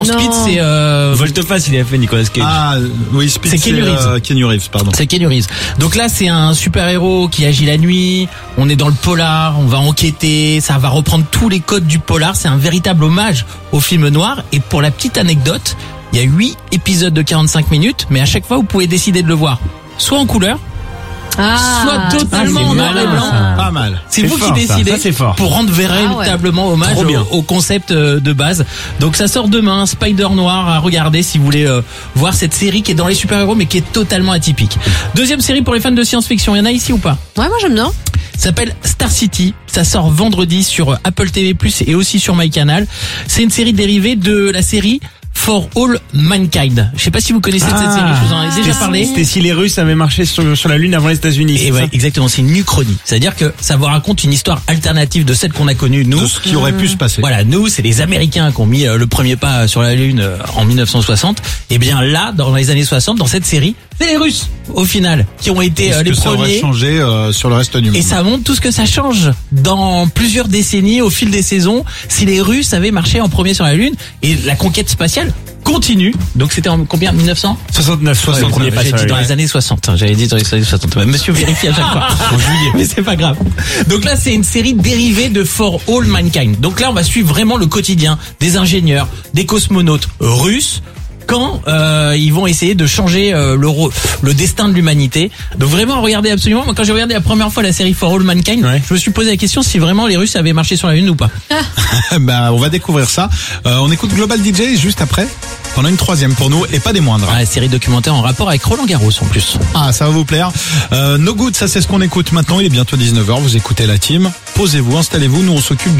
Speed, c'est Volte-face, il a fait Nicolas Cage. Ah oui, Speed, C'est Keanu Reeves. Keanu Reeves, pardon. C'est Keanu Reeves. Donc là, c'est un super-héros qui agit la nuit. On est dans le polar, on va enquêter. Ça va reprendre tous les codes du polar. C'est un véritable hommage au film noir. Et pour la petite anecdote, il y a 8 épisodes de 45 minutes, mais à chaque fois, vous pouvez décider de le voir soit en couleur, soit totalement en noir et blanc. Pas mal. C'est vous fort, qui décidez ça, c'est fort. pour rendre véritablement hommage Trop bien. au concept de base. Donc ça sort demain, Spider Noir à regarder si vous voulez voir cette série qui est dans les super-héros mais qui est totalement atypique. Deuxième série pour les fans de science-fiction, il y en a ici ou pas? Ouais, moi j'aime bien. Ça s'appelle Star City, ça sort vendredi sur Apple TV+, et aussi sur MyCanal. C'est une série dérivée de la série For All Mankind. Je sais pas si vous connaissez cette série, je vous en ai déjà parlé. C'était si les Russes avaient marché sur la Lune avant les États-Unis. Et ouais, exactement, c'est une uchronie. C'est-à-dire que ça vous raconte une histoire alternative de celle qu'on a connue, nous. De ce qui aurait pu se passer. Voilà, nous, c'est les Américains qui ont mis le premier pas sur la Lune en 1960. Et bien là, dans les années 60, dans cette série, c'est les Russes, au final, qui ont été Est-ce les que ça aurait premiers. changé sur le reste du monde? Et ça montre tout ce que ça change dans plusieurs décennies, au fil des saisons, si les Russes avaient marché en premier sur la Lune. Et la conquête spatiale continue. Donc c'était en combien? 1900? 69, Ouais, le premier pas j'ai sur la dit dans Lune. les années 60. J'avais dit dans les années 60. Ouais, monsieur vérifie à chaque fois. En juillet. Mais c'est pas grave. Donc là, c'est une série dérivée de For All Mankind. Donc là, on va suivre vraiment le quotidien des ingénieurs, des cosmonautes russes, quand ils vont essayer de changer le destin de l'humanité. Donc vraiment, regardez absolument. Moi, quand j'ai regardé la première fois la série For All Mankind, je me suis posé la question si vraiment les Russes avaient marché sur la Lune ou pas. Bah, on va découvrir ça. On écoute Global DJ juste après. On a une troisième pour nous et pas des moindres. La série documentaire en rapport avec Roland Garros en plus. Ah, ça va vous plaire. No Good, ça c'est ce qu'on écoute maintenant. Il est bientôt 19h. Vous écoutez la team. Posez-vous, installez-vous. Nous on s'occupe